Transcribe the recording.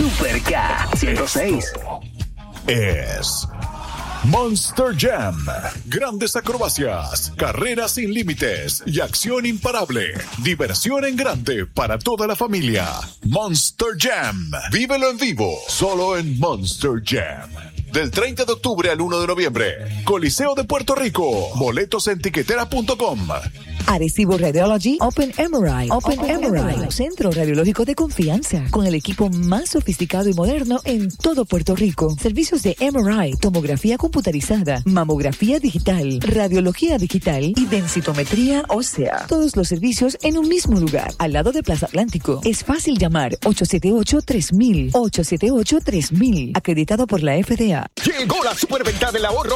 Super K 106. Es Monster Jam. Grandes acrobacias, carreras sin límites y acción imparable. Diversión en grande para toda la familia. Monster Jam. Vívelo en vivo, solo en Monster Jam. Del 30 de octubre al 1 de noviembre. Coliseo de Puerto Rico. Boletos en tiquetera.com. Arecibo Radiology Open MRI. Open MRI. Centro radiológico de confianza. Con el equipo más sofisticado y moderno en todo Puerto Rico. Servicios de MRI, tomografía computarizada, mamografía digital, radiología digital y densitometría ósea. Todos los servicios en un mismo lugar. Al lado de Plaza Atlántico. Es fácil llamar 878-3000. 878-3000. Acreditado por la FDA. Llegó la superventa del ahorro